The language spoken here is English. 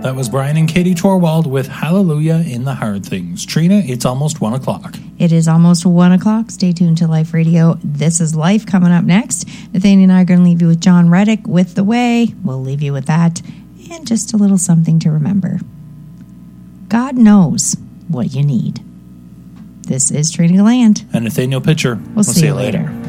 That was Brian and Katie Torwald with Hallelujah in the Hard Things. Trina, it's almost 1 o'clock. It is almost 1 o'clock. Stay tuned to Life Radio. This is Life coming up next. Nathaniel and I are going to leave you with John Reddick with The Way. We'll leave you with that. And just a little something to remember. God knows what you need. This is Trina Galland. And Nathaniel Pitcher. We'll see you later.